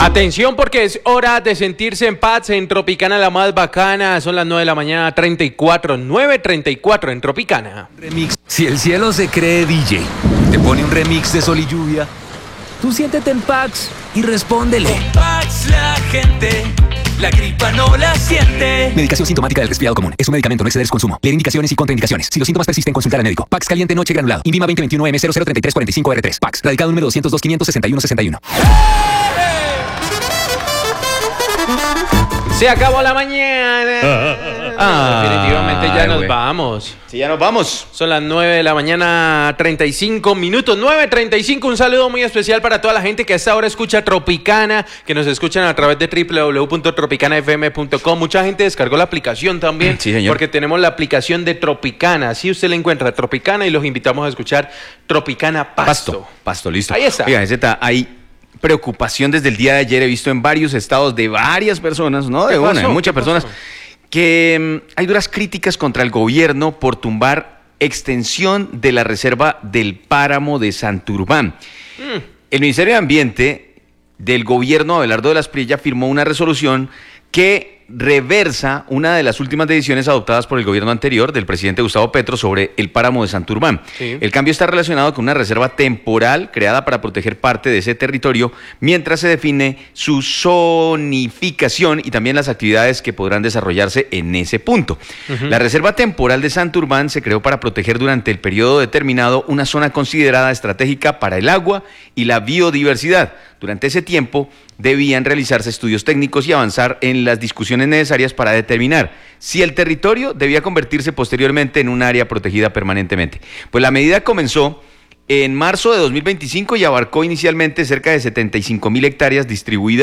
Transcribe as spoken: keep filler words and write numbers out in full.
Atención porque es hora de sentirse en paz en Tropicana, la más bacana. Son las nueve de la mañana, treinta y cuatro, nueve treinta y cuatro en Tropicana. Remix. Si el cielo se cree D J, te pone un remix de sol y lluvia, tú siéntete en Pax y respóndele. Con Pax la gente, la gripa no la siente. Medicación sintomática del resfriado común. Es un medicamento, no exceder su consumo. Leer indicaciones y contraindicaciones. Si los síntomas persisten, consultar al médico. Pax caliente noche granulado. Invima veinte veintiuno M cero cero treinta y tres cuarenta y cinco R tres. Pax. Radicado número doscientos dos, quinientos sesenta y uno, sesenta y uno. Se acabó la mañana. Ah, definitivamente ya Ay, nos güey. vamos. Sí, ya nos vamos. Son las nueve de la mañana, treinta y cinco minutos, nueve treinta y cinco. Un saludo muy especial para toda la gente que a esta hora escucha Tropicana, que nos escuchan a través de doble u doble u doble u punto tropicana f m punto com. Mucha gente descargó la aplicación también. Sí, señor. Porque tenemos la aplicación de Tropicana. Así usted la encuentra, Tropicana, y los invitamos a escuchar Tropicana Pasto. Pasto. Pasto, listo. Ahí está. Oiga, Zeta, hay preocupación desde el día de ayer. He visto en varios estados de varias personas, no de ¿Qué una, pasó? de muchas ¿Qué personas, pasó? que mm, hay duras críticas contra el gobierno por tumbar extensión de la reserva del páramo de Santurbán. Mm. El Ministerio de Ambiente del gobierno Abelardo de las Prilla firmó una resolución que reversa una de las últimas decisiones adoptadas por el gobierno anterior del presidente Gustavo Petro sobre el páramo de Santurbán. Sí. El cambio está relacionado con una reserva temporal creada para proteger parte de ese territorio mientras se define su zonificación y también las actividades que podrán desarrollarse en ese punto. Uh-huh. La reserva temporal de Santurbán se creó para proteger durante el periodo determinado una zona considerada estratégica para el agua y la biodiversidad. Durante ese tiempo debían realizarse estudios técnicos y avanzar en las discusiones necesarias para determinar si el territorio debía convertirse posteriormente en un área protegida permanentemente. Pues la medida comenzó en marzo de dos mil veinticinco y abarcó inicialmente cerca de setenta y cinco mil hectáreas distribuidas